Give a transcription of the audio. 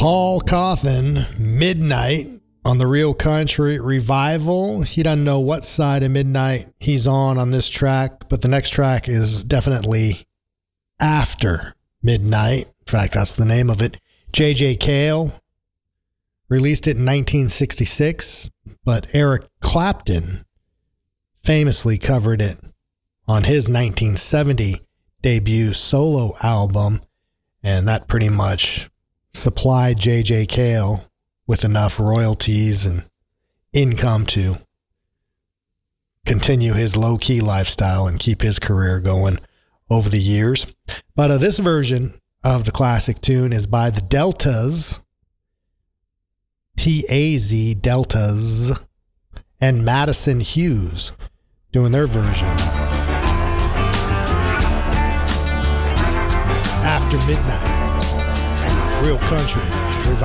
Paul Cauthen, Midnight on the Real Country Revival. He doesn't know what side of midnight he's on this track, but the next track is definitely After Midnight. In fact, that's the name of it. J.J. Cale released it in 1966, but Eric Clapton famously covered it on his 1970 debut solo album, and that pretty much supplied J.J. Cale with enough royalties and income to continue his low-key lifestyle and keep his career going over the years. But this version of the classic tune is by the Deltas, T-A-Z, Deltas, and Madison Hughes doing their version. After Midnight, Real Country.